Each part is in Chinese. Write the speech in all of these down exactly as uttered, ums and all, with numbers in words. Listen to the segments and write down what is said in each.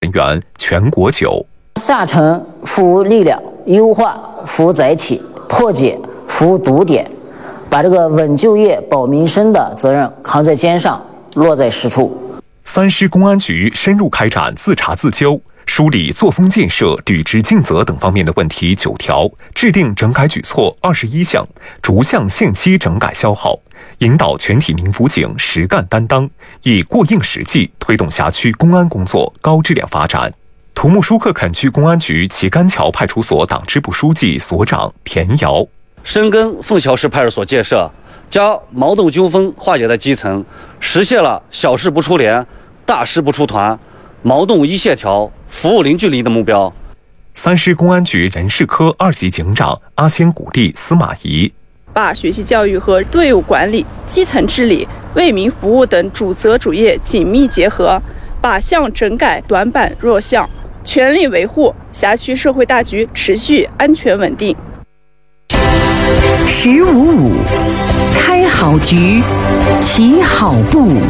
人员全国九。 下沉服务力量，优化服务载体，破解服务堵点，把这个稳就业、保民生的责任扛在肩上，落在实处。 三师公安局深入开展自查自纠，梳理作风建设、履职尽责等方面的问题九条，制定整改举措二十一项，逐项限期整改消耗，引导全体民辅警实干担当，以过硬实际推动辖区公安工作高质量发展。土木舒克垦区公安局旗杆桥派出所党支部书记、所长田瑶： 深耕凤桥市派出所建设，将矛盾纠纷化解在基层，实现了小事不出连、大事不出团、矛盾一线条、服务零距离的目标。 三师公安局人事科二级警长阿仙古丽司马仪： 把学习教育和队伍管理、基层治理、为民服务等主责主业紧密结合，把项整改短板弱项，全力维护辖区社会大局持续安全稳定。 十五五，开好局，起好步。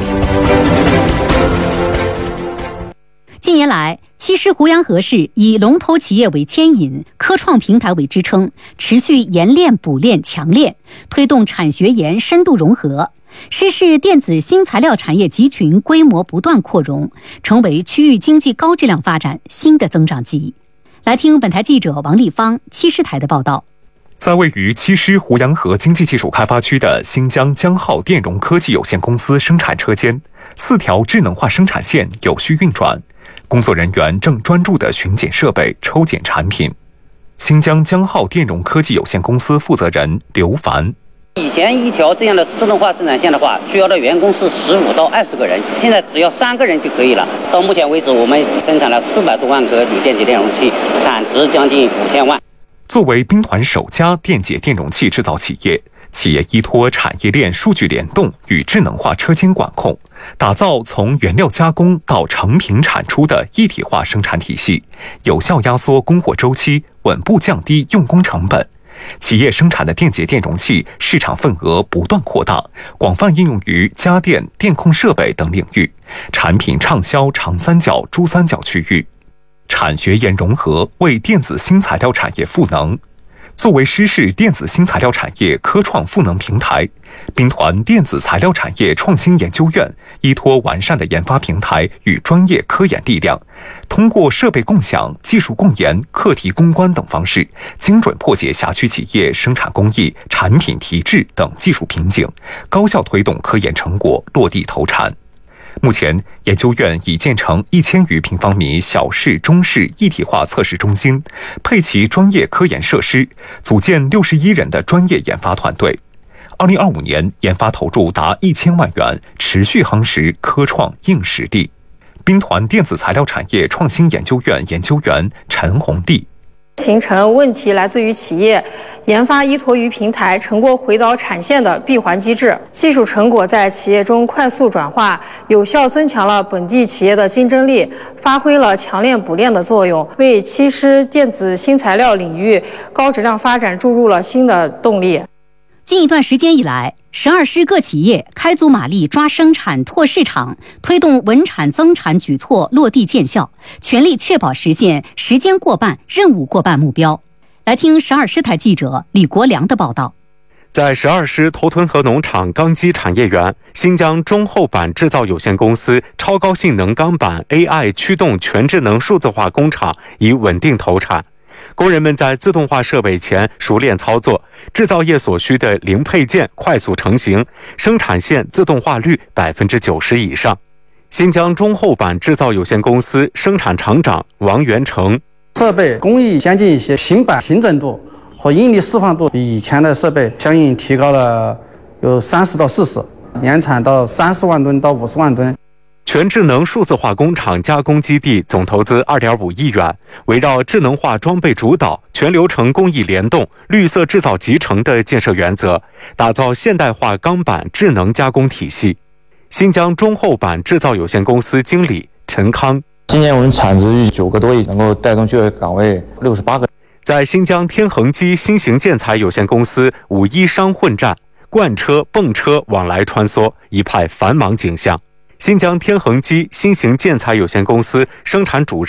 近年来，七师胡杨河市以龙头企业为牵引，科创平台为支撑，持续研练补练强练，推动产学研深度融合。市市电子新材料产业集群规模不断扩容，成为区域经济高质量发展新的增长极。来听本台记者王立芳七师台的报道。 在位于七师胡杨河经济技术开发区的新疆江浩电容科技有限公司生产车间，四条智能化生产线有序运转，工作人员正专注地巡检设备、抽检产品。新疆江浩电容科技有限公司负责人刘凡： 以前一条这样的自动化生产线的话，需要的员工是十五到二十个人，现在只要三个人就可以了。到目前为止，我们生产了四百多万颗铝电解电容器，产值将近五千万。 作为兵团首家电解电容器制造企业，企业依托产业链数据联动与智能化车间管控，打造从原料加工到成品产出的一体化生产体系，有效压缩供货周期，稳步降低用工成本。企业生产的电解电容器市场份额不断扩大，广泛应用于家电、电控设备等领域，产品畅销长三角、珠三角区域。产学研融合为电子新材料产业赋能。作为师市电子新材料产业科创赋能平台，兵团电子材料产业创新研究院依托完善的研发平台与专业科研力量，通过设备共享、技术共研、课题攻关等方式，精准破解辖区企业生产工艺、产品提质等技术瓶颈，高效推动科研成果落地投产。目前，研究院已建成一千余平方米小式、中式一体化测试中心，配齐专业科研设施，组建六十一人的专业研发团队。二零二五年研发投入达一千万元，持续夯实科创硬实力。兵团电子材料产业创新研究院研究员陈红丽： 形成问题来自于企业，研发依托于平台，成果回导产线的闭环机制，技术成果在企业中快速转化，有效增强了本地企业的竞争力，发挥了强链补链的作用，为七师电子新材料领域高质量发展注入了新的动力。 近一段时间以来，十二师各企业开足马力抓生产、拓市场，推动稳产增产举措落地见效，全力确保实现时间过半、任务过半目标。来听十二师台记者李国良的报道。 在十二师头屯河农场钢机产业园，新疆中厚板制造有限公司超高性能钢板 A I 驱动全智能数字化工厂已稳定投产。工人们在自动化设备前熟练操作，制造业所需的零配件快速成型，生产线自动化率百分之九十以上。新疆中厚板制造有限公司生产厂长王元成： 设备工艺先进一些，新板平整度和应力释放度比以前的设备相应提高了有三十到四十，年产到三十万吨到五十万吨。 全智能数字化工厂加工基地总投资二点五亿元，围绕智能化装备主导、全流程工艺联动、绿色制造集成的建设原则，打造现代化钢板智能加工体系。新疆中厚板制造有限公司经理陈康： 今年我们产值逾九个多亿，能够带动就业岗位六十八个。 在新疆天恒基新型建材有限公司五一商混战，罐车、泵车往来穿梭，一派繁忙景象。新疆天恒基新型建材有限公司生产主